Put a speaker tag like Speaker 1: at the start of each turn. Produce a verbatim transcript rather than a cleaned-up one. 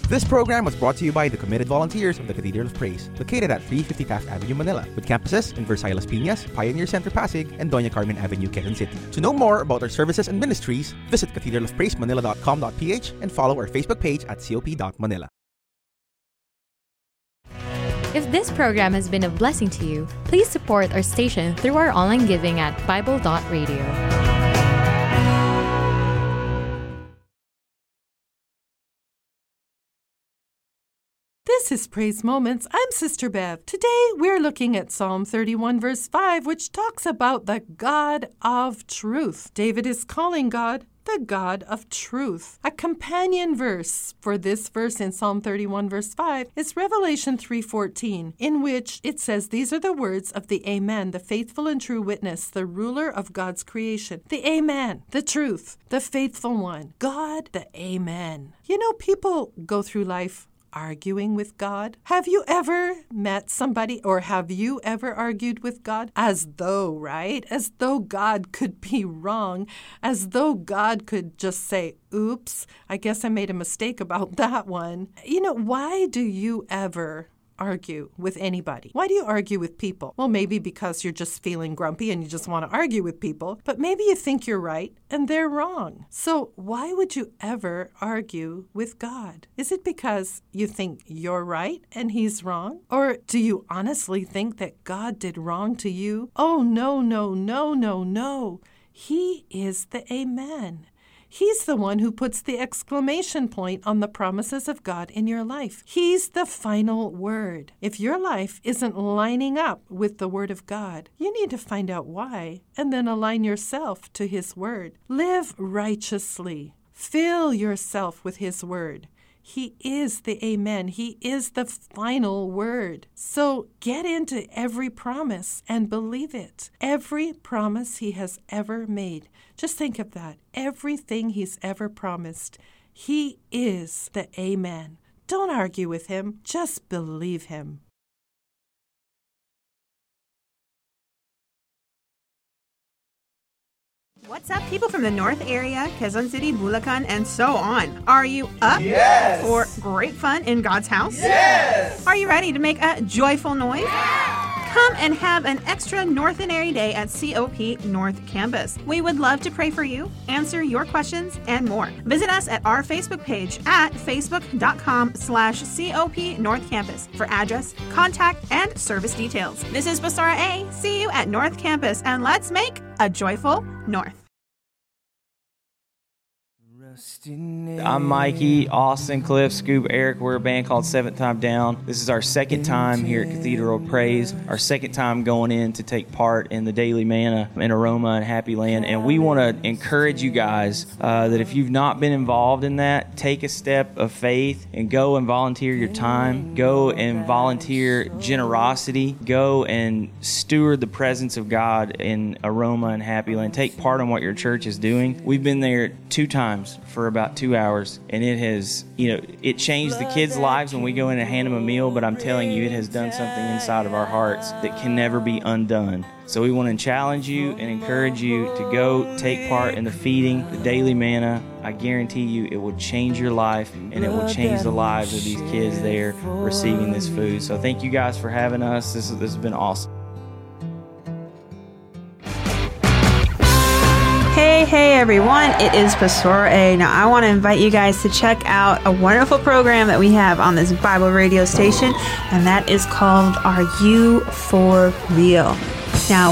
Speaker 1: This program was brought to you by the committed volunteers of the Cathedral of Praise, located at three fifty Taft Avenue, Manila, with campuses in Versailles Las Piñas, Pioneer Center Pasig, and Doña Carmen Avenue, Quezon City. To know more about our services and ministries, visit cathedral of praise manila dot com dot p h and follow our Facebook page at c o p dot manila.
Speaker 2: If this program has been a blessing to you, please support our station through our online giving at bible dot radio.
Speaker 3: This is Praise Moments. I'm Sister Bev. Today we're looking at Psalm thirty-one verse five, which talks about the God of truth. David is calling God the God of truth. A companion verse for this verse in Psalm thirty-one verse five is Revelation three fourteen, in which it says, "These are the words of the Amen, the faithful and true witness, the ruler of God's creation." The Amen, the truth, the faithful one, God, the Amen. You know, people go through life arguing with God. Have you ever met somebody, or have you ever argued with God? As though, right? As though God could be wrong. As though God could just say, oops, I guess I made a mistake about that one. You know, why do you ever argue with anybody? Why do you argue with people? Well, maybe because you're just feeling grumpy and you just want to argue with people, but maybe you think you're right and they're wrong. So why would you ever argue with God? Is it because you think you're right and he's wrong? Or do you honestly think that God did wrong to you? Oh, no, no, no, no, no. He is the Amen. He's the one who puts the exclamation point on the promises of God in your life. He's the final word. If your life isn't lining up with the word of God, you need to find out why and then align yourself to his word. Live righteously. Fill yourself with his word. He is the Amen. He is the final word. So get into every promise and believe it. Every promise he has ever made. Just think of that. Everything he's ever promised. He is the Amen. Don't argue with him. Just believe him.
Speaker 4: What's up, people from the North area, Quezon City, Bulacan, and so on? Are you up
Speaker 5: Yes!
Speaker 4: for great fun in God's house?
Speaker 5: Yes!
Speaker 4: Are you ready to make a joyful noise?
Speaker 5: Yeah!
Speaker 4: Come and have an extra Northenary Day at C O P North Campus. We would love to pray for you, answer your questions, and more. Visit us at our Facebook page at facebook.com slash COP North Campus for address, contact, and service details. This is Basara A. See you at North Campus, and let's make a joyful North.
Speaker 6: I'm Mikey, Austin, Cliff, Scoop, Eric. We're a band called Seventh Time Down. This is our second time here at Cathedral of Praise, our second time going in to take part in the Daily Manna in Aroma and Happy Land. And we want to encourage you guys uh, that if you've not been involved in that, take a step of faith and go and volunteer your time. Go and volunteer generosity. Go and steward the presence of God in Aroma and Happy Land. Take part in what your church is doing. We've been there two times for about two hours, and it has, you know, it changed the kids' lives when we go in and hand them a meal, but I'm telling you, it has done something inside of our hearts that can never be undone. So we want to challenge you and encourage you to go take part in the feeding, the Daily Manna. I guarantee you it will change your life, and it will change the lives of these kids there receiving this food. So thank you guys for having us. This, is, this has been awesome.
Speaker 4: Hey, hey everyone, it is Pastor A. Now I want to invite you guys to check out a wonderful program that we have on this Bible radio station, and that is called Are You For Real? Now,